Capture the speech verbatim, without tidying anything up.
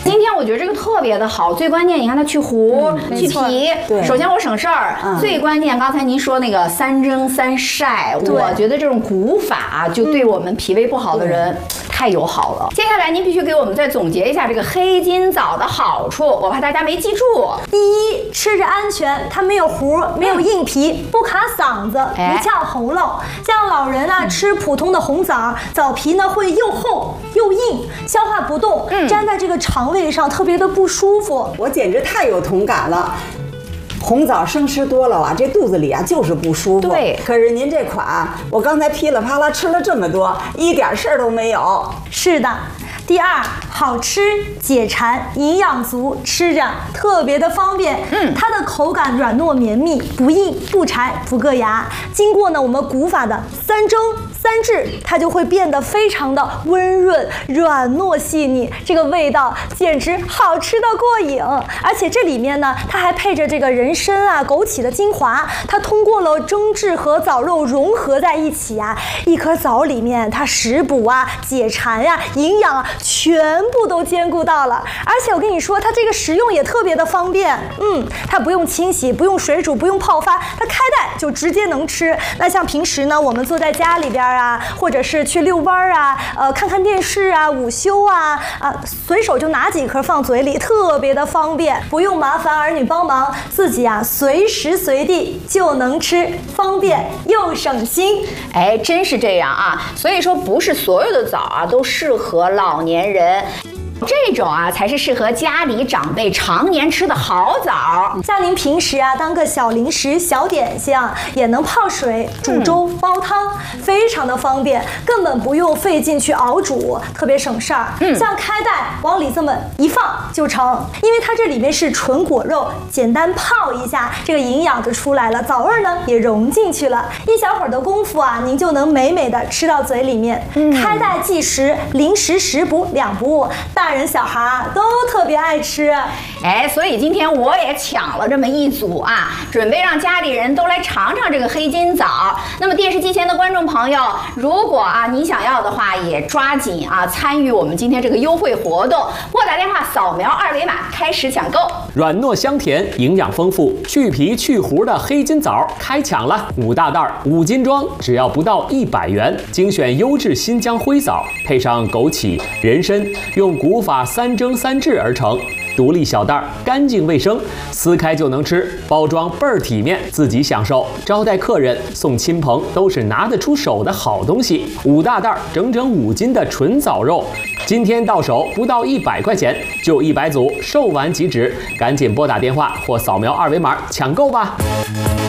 今天我觉得这个特别的好，最关键你看它去核、 嗯、 去皮， 对， 首先我省事儿、嗯，最关键刚才您说那个三蒸三晒，我觉得这种古法就对我们脾胃不好的人。嗯太友好了。接下来您必须给我们再总结一下这个黑金枣的好处，我怕大家没记住。 第一，吃着安全，它没有核，没有硬皮，不卡嗓子，不呛喉咙。像老人啊、嗯、吃普通的红枣，枣皮呢会又厚又硬，消化不动，嗯、粘在这个肠胃上特别的不舒服。 我简直太有同感了。红枣生吃多了啊，这肚子里啊就是不舒服。 对， 可是您这款，我刚才噼里啪啦吃了这么多，一点事儿都没有。 是的。第二，好吃解馋，营养足，吃着特别的方便。嗯，它的口感软糯绵密，不硬不柴不硌牙。经过呢我们古法的三蒸三制，它就会变得非常的温润、软糯细腻，这个味道简直好吃到过瘾。而且这里面呢，它还配着这个人参啊、枸杞的精华，它通过了蒸制和枣肉融合在一起啊，一颗枣里面它食补啊、解馋呀、啊、营养啊。全部都兼顾到了，而且我跟你说，它这个食用也特别的方便。嗯，它不用清洗，不用水煮，不用泡发，它开袋就直接能吃。那像平时呢，我们坐在家里边啊，或者是去遛弯啊，呃，看看电视啊，午休啊，啊，随手就拿几颗放嘴里，特别的方便，不用麻烦儿女帮忙，自己啊随时随地就能吃，方便又省心。 哎，真是这样啊！所以说，不是所有的枣啊都适合老年人。人这种啊，才是适合家里长辈常年吃的好枣。 像您平时啊，当个小零食、小点心，也能泡水、煮粥、嗯、煲汤，非常的方便，根本不用费劲去熬煮，特别省事儿。嗯，像开袋往里这么一放就成，因为它这里面是纯果肉，简单泡一下，这个营养就出来了，枣味呢也融进去了，一小会儿的功夫啊，您就能美美的吃到嘴里面。嗯，开袋即食，零食食补两不误。大人小孩都特别爱吃。 哎，所以今天我也抢了这么一组啊，准备让家里人都来尝尝这个黑金枣。那么电视机前的观众朋友，如果啊你想要的话，也抓紧啊参与我们今天这个优惠活动，拨打电话扫描二维码开始抢购。 软糯香甜，营养丰富，去皮去核的黑金枣开抢了，五大袋五斤装，只要不到一百元，精选优质新疆灰枣，配上枸杞、人参，用古法三蒸三制而成，独立小袋，干净卫生，撕开就能吃，包装倍儿体面，自己享受，招待客人、送亲朋都是拿得出手的好东西。五大袋，整整五斤的纯枣肉，今天到手不到一百块钱，就一百组，售完即止，赶紧拨打电话或扫描二维码抢购吧。